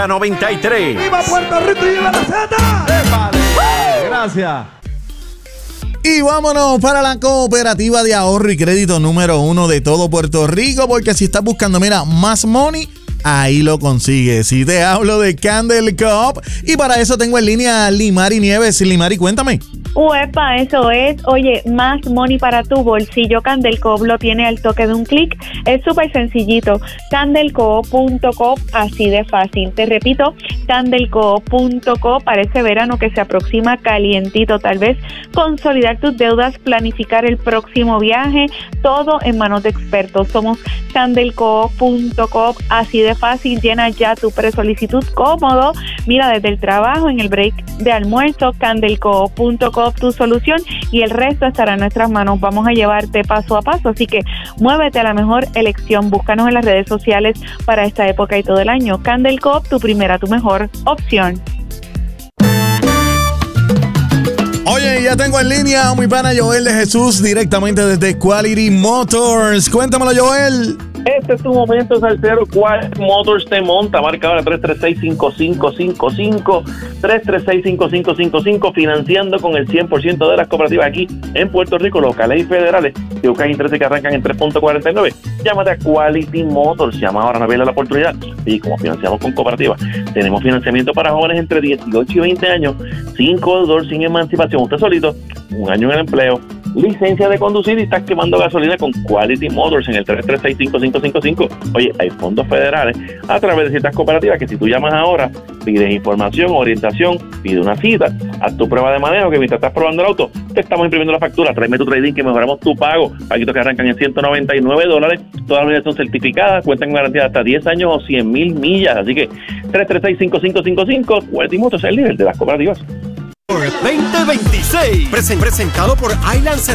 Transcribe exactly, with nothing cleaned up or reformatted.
noventa y tres. ¡Viva Puerto Rico y viva la Z! Gracias. Y vámonos para la cooperativa de ahorro y crédito número uno de todo Puerto Rico, porque si estás buscando, mira, más money, ahí lo consigues. Y te hablo de Candel Coop, y para eso tengo en línea a Limari Nieves. Limari, cuéntame. Uepa, eso es. Oye, más money para tu bolsillo. Candel Coop lo tiene al toque de un clic. Es súper sencillito. Candel Coop punto com, así de fácil. Te repito, Candel Coop punto com. Para ese verano que se aproxima calientito, tal vez consolidar tus deudas, planificar el próximo viaje, todo en manos de expertos. Somos Candel Coop punto com, así de fácil. Llena ya tu presolicitud cómodo. Mira, desde el trabajo, en el break de almuerzo, Candel Coop punto com, tu solución, y el resto estará en nuestras manos. Vamos a llevarte paso a paso, así que muévete a la mejor elección. Búscanos en las redes sociales para esta época y todo el año. Candel Coop, tu primera, tu mejor opción. Oye, ya tengo en línea a mi pana Joel de Jesús, directamente desde Quality Motors. Cuéntamelo, Joel. Este es tu momento, salsero. Quality Motors te monta. Marca ahora tres tres seis, cinco cinco cinco cinco, tres tres seis, cinco cinco cinco cinco, financiando con el cien por ciento de las cooperativas aquí en Puerto Rico, locales y federales. Si buscas intereses que arrancan en tres punto cuarenta y nueve, llámate a Quality Motors. Llama ahora, no pierdas la oportunidad. Y como financiamos con cooperativas, tenemos financiamiento para jóvenes entre dieciocho y veinte años, sin codeudor, sin emancipación, usted solito, un año en el empleo, licencia de conducir y estás quemando gasolina con Quality Motors en el tres tres seis, cinco cinco cinco cinco. Oye, hay fondos federales a través de ciertas cooperativas que si tú llamas ahora, pides información, orientación, pides una cita, haz tu prueba de manejo, que mientras estás probando el auto, te estamos imprimiendo la factura, tráeme tu trading que mejoramos tu pago, paguitos que arrancan en ciento noventa y nueve dólares, todas las unidades son certificadas, cuentan con garantía de hasta diez años o cien mil millas, así que tres tres seis, cinco cinco cinco cinco, Quality Motors es el líder de las cooperativas. veinte veintiséis, presentado por Island